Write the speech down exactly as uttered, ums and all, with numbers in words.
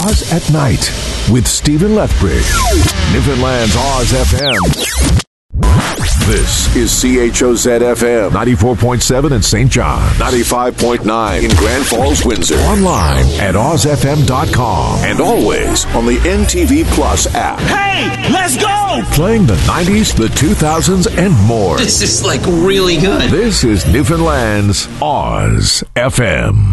Oz at Night with Stephen Lethbridge. Newfoundland's Oz F M. This is C H O Z F M. ninety-four point seven in Saint John. ninety-five point nine in Grand Falls, Windsor. Online at oz f m dot com. And always on the N T V Plus app. Hey, let's go! Playing the nineties, the two thousands, and more. This is like really good. This is Newfoundland's Oz F M.